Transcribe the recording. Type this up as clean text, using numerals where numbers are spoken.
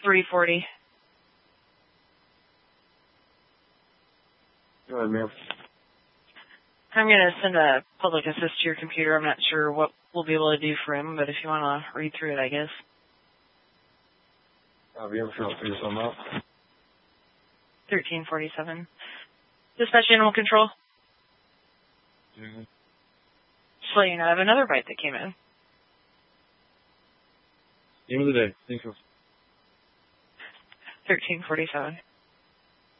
340. Go ahead, ma'am. I'm going to send a public assist to your computer. I'm not sure what we'll be able to do for him, but if you want to read through it, I guess. I'll be able to figure something out. 1347. Dispatch animal control. Mm-hmm. Just let you know, I have another bite that came in. Game of the day. Thank you. 1347.